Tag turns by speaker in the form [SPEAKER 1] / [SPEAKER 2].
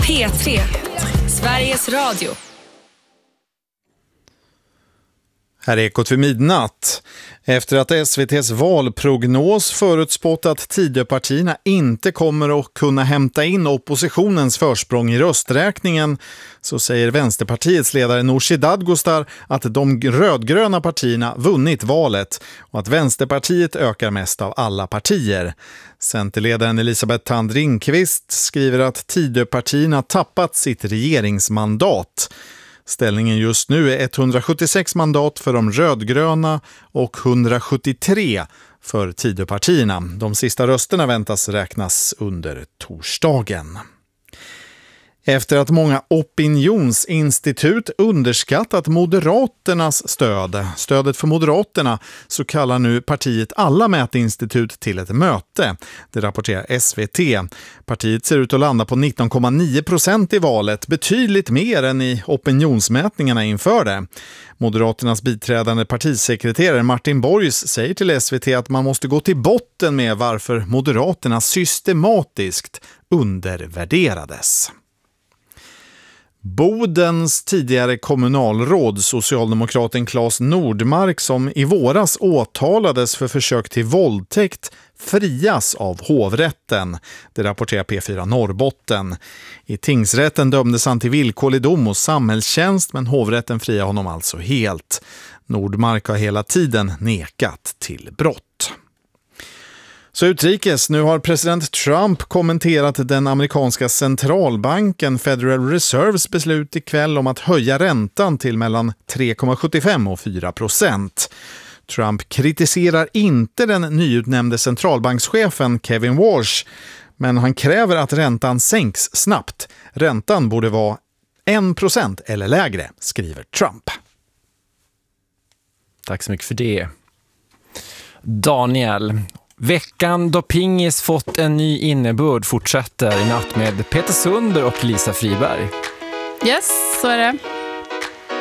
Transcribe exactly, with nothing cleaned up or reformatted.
[SPEAKER 1] P tre, Sveriges Radio.
[SPEAKER 2] Här är Ekot vid midnatt. Efter att S V T:s valprognos förutspått att Tidöpartierna inte kommer att kunna hämta in oppositionens försprång i rösträkningen, så säger Vänsterpartiets ledare Nooshi Dadgostar att de rödgröna partierna vunnit valet och att Vänsterpartiet ökar mest av alla partier. Centerledaren Elisabeth Thand Ringqvist skriver att Tidöpartierna tappat sitt regeringsmandat. Ställningen just nu är etthundrasjuttiosex mandat för de rödgröna och hundrasjuttiotre för Tidöpartierna. De sista rösterna väntas räknas under torsdagen. Efter att många opinionsinstitut underskattat Moderaternas stöd, stödet för Moderaterna, så kallar nu partiet alla mätinstitut till ett möte. Det rapporterar S V T. Partiet ser ut att landa på nitton komma nio procent i valet, betydligt mer än i opinionsmätningarna inför det. Moderaternas biträdande partisekreterare Martin Borgs säger till S V T att man måste gå till botten med varför Moderaterna systematiskt undervärderades. Bodens tidigare kommunalråd, socialdemokraten Claes Nordmark, som i våras åtalades för försök till våldtäkt, frias av hovrätten. Det rapporterar P fyra Norrbotten. I tingsrätten dömdes han till villkorlig dom och samhällstjänst, men hovrätten friar honom alltså helt. Nordmark har hela tiden nekat till brott. Så utrikes, nu har president Trump kommenterat den amerikanska centralbanken Federal Reserves beslut ikväll om att höja räntan till mellan tre komma sjuttiofem och fyra procent. Trump kritiserar inte den nyutnämnde centralbankschefen Kevin Walsh, men han kräver att räntan sänks snabbt. Räntan borde vara en procent eller lägre, skriver Trump.
[SPEAKER 3] Tack så mycket för det. Daniel, veckan då pingis fått en ny innebörd fortsätter i natt med Peter Sunder och Lisa Friberg.
[SPEAKER 4] Yes, så är det.